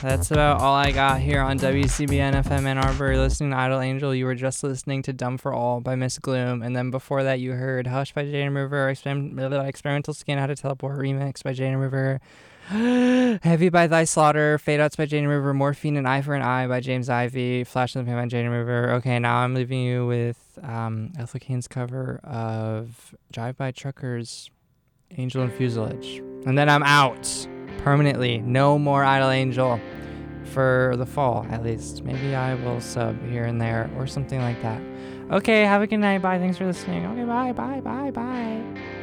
That's about all I got here on WCBN FM Ann Arbor. You're listening to Idle Angel. You were just listening to Dumb for All by Miss Gloom. And then before that, you heard Hush by Jane River, Experimental Skin, How to Teleport remix by Jane River, Heavy by Thy Slaughter, Fade Outs by Jane River, Morphine and Eye for an Eye by James Ivy, Flash in the Pan by Jane River. Okay, now I'm leaving you with Ethel Cain's cover of Drive By Truckers, Angel and Fuselage. And then I'm out permanently. No more Idle Angel for the fall, at least. Maybe I will sub here and there or something like that. Okay, have a good night. Bye. Thanks for listening. Okay, bye.